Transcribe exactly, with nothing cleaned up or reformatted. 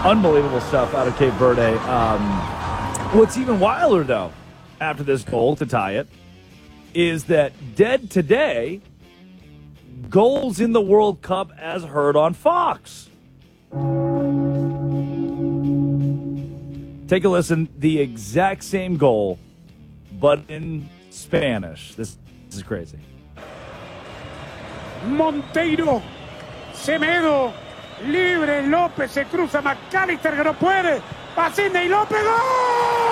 Unbelievable stuff out of Cape Verde. Um, what's even wilder, though, after this goal to tie it, is that dead today, goals in the World Cup as heard on Fox. Take a listen. The exact same goal, but in Spanish. This, this is crazy. Monteiro, Semedo, libre, López se cruza, McAllister que no puede, va Sidney López, ¡gol!